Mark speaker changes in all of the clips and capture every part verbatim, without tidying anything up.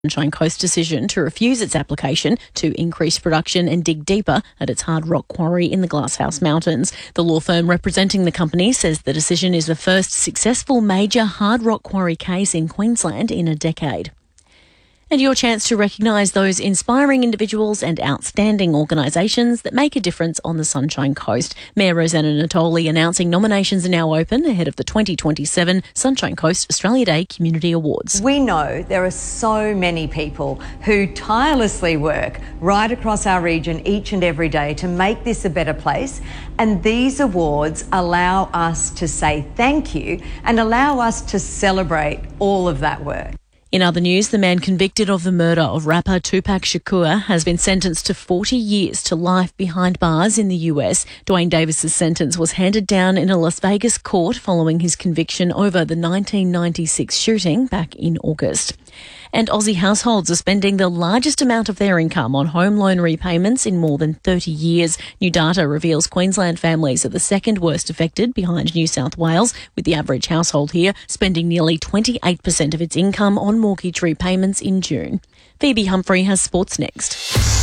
Speaker 1: Sunshine Coast decision to refuse its application to increase production and dig deeper at its hard rock quarry in the Glasshouse Mountains. The law firm representing the company says the decision is the first successful major hard rock quarry case in Queensland in a decade. And your chance to recognise those inspiring individuals and outstanding organisations that make a difference on the Sunshine Coast. Mayor Rosanna Natoli announcing nominations are now open ahead of the twenty twenty-seven Sunshine Coast Australia Day Community Awards.
Speaker 2: We know there are so many people who tirelessly work right across our region each and every day to make this a better place, and these awards allow us to say thank you and allow us to celebrate all of that work.
Speaker 1: In other news, the man convicted of the murder of rapper Tupac Shakur has been sentenced to forty years to life behind bars in the U S. Dwayne Davis's sentence was handed down in a Las Vegas court following his conviction over the nineteen ninety-six shooting back in August. And Aussie households are spending the largest amount of their income on home loan repayments in more than thirty years. New data reveals Queensland families are the second worst affected behind New South Wales, with the average household here spending nearly twenty-eight percent of its income on mortgage repayments in June. Phoebe Humphrey has sports next.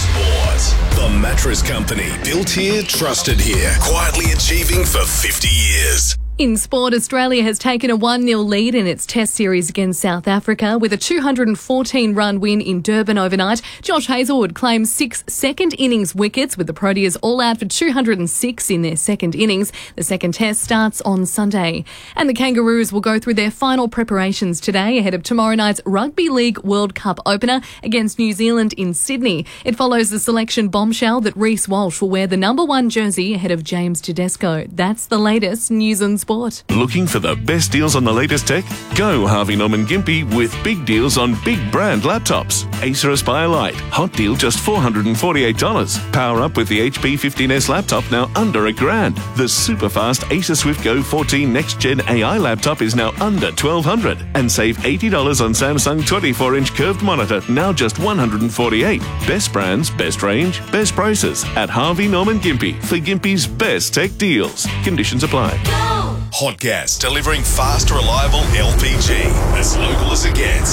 Speaker 3: Sport. The Mattress Company. Built here, trusted here. Quietly achieving for fifty years.
Speaker 4: In sport, Australia has taken a one nil lead in its Test series against South Africa with a two hundred fourteen run win in Durban overnight. Josh Hazlewood claims six second innings wickets with the Proteas all out for two hundred six in their second innings. The second Test starts on Sunday. And the Kangaroos will go through their final preparations today ahead of tomorrow night's Rugby League World Cup opener against New Zealand in Sydney. It follows the selection bombshell that Reece Walsh will wear the number one jersey ahead of James Tedesco. That's the latest news and sport.
Speaker 5: Looking for the best deals on the latest tech? Go Harvey Norman Gympie with big deals on big brand laptops. Acer Aspire Lite, hot deal just four hundred forty-eight dollars. Power up with the H P fifteen S laptop now under a grand. The super fast Acer Swift Go fourteen Next Gen A I laptop is now under twelve hundred dollars. And save eighty dollars on Samsung twenty-four inch curved monitor, now just one hundred forty-eight dollars. Best brands, best range, best prices at Harvey Norman Gympie for Gympie's best tech deals. Conditions apply.
Speaker 3: Go! Hot gas, delivering fast, reliable L P G. As local as it gets.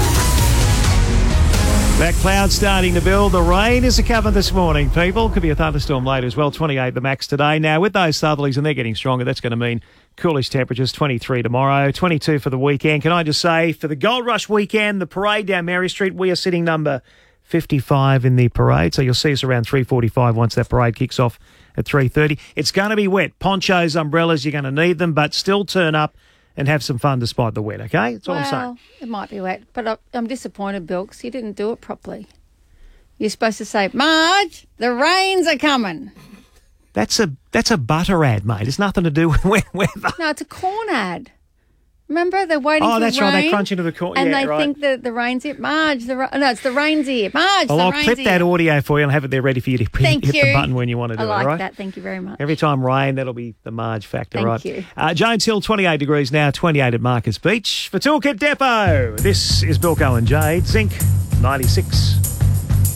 Speaker 6: That cloud starting to build. The rain is a cover this morning, people. Could be a thunderstorm later as well. twenty-eight the max today. Now, with those southerlies, and they're getting stronger, that's going to mean coolish temperatures, twenty-three tomorrow, twenty-two for the weekend. Can I just say, for the Gold Rush weekend, the parade down Mary Street, we are sitting number fifty-five in the parade. So you'll see us around three forty-five once that parade kicks off at three thirty. It's going to be wet. Ponchos, umbrellas, you're going to need them, but still turn up and have some fun despite the wet, okay? That's all
Speaker 7: well,
Speaker 6: I'm saying.
Speaker 7: It might be wet, but I'm disappointed, Bilks. You didn't do it properly. You're supposed to say, Marge, the rains are coming.
Speaker 6: That's a that's a butter ad, mate. It's nothing to do with wet weather.
Speaker 7: No, it's a corn ad. Remember, they're waiting
Speaker 6: oh,
Speaker 7: for
Speaker 6: that's
Speaker 7: rain.
Speaker 6: right. They crunch into the corn.
Speaker 7: And
Speaker 6: yeah,
Speaker 7: they
Speaker 6: right.
Speaker 7: think that the rain's here. Marge, the ra- no, it's the rain's here. Marge,
Speaker 6: well,
Speaker 7: the
Speaker 6: I'll
Speaker 7: rain's
Speaker 6: clip
Speaker 7: here.
Speaker 6: that audio for you and have it there ready for you to hit,
Speaker 7: Thank
Speaker 6: hit
Speaker 7: you.
Speaker 6: the button when you want to do
Speaker 7: I like
Speaker 6: it, all right?
Speaker 7: that. Thank you very much.
Speaker 6: Every time rain, that'll be the Marge factor,
Speaker 7: Thank
Speaker 6: right?
Speaker 7: Thank you.
Speaker 6: Uh, Jones Hill, twenty-eight degrees now, twenty-eight at Marcus Beach. For Toolkit Depot, this is Bilko and Jade, Zinc ninety-six.